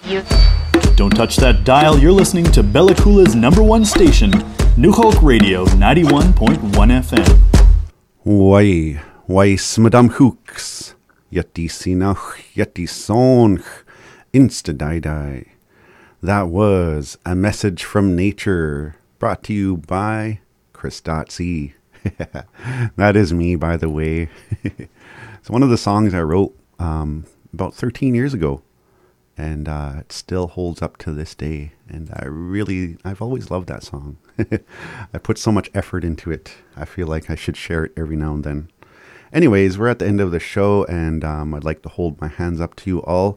Don't touch that dial. You're listening to Bella Coola's #1 station, New Hulk Radio 91.1 FM. Why, Madame Hooks, Yeti Sinach, Yeti Sonch, Insta Die. That was A Message from Nature, brought to you by Chris.C. That is me, by the way. It's one of the songs I wrote about 13 years ago, and it still holds up to this day. And I've always loved that song. I put so much effort into it. I feel like I should share it every now and then. Anyways, we're at the end of the show, and I'd like to hold my hands up to you all.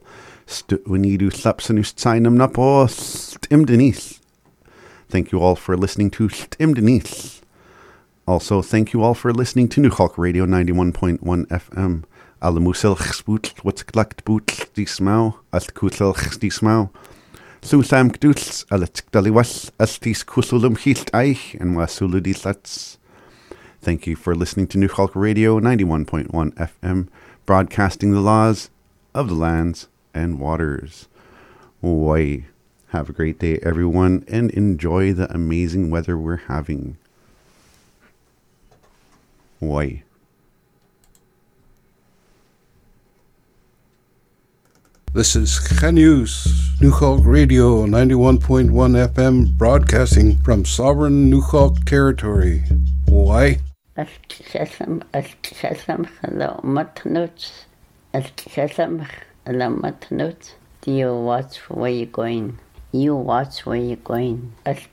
Thank you all for listening to Stimdenise. Also, thank you all for listening to New Hulk Radio 91.1 FM. Alamusil Xboot, what's Glakt Boot, die Smau, als Kusel die Smau. Susam Gdus, Alatikdaliwas, Astis Kusulum Hilt Eich, and Wasuludisats. Thank you for listening to New Hulk Radio 91.1 FM, broadcasting the laws of the lands and waters. Oi. Have a great day, everyone, and enjoy the amazing weather we're having. Oi. This is News, New Hulk Radio 91.1 FM, broadcasting from sovereign New Hulk territory. Why? Do you watch where you're going? You watch where you're going.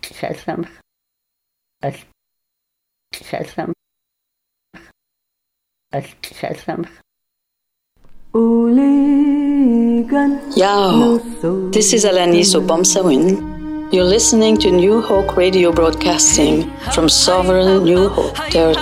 Yo, this is Alanis Obomsawin. You're listening to New Hope Radio broadcasting from sovereign New Hope territory.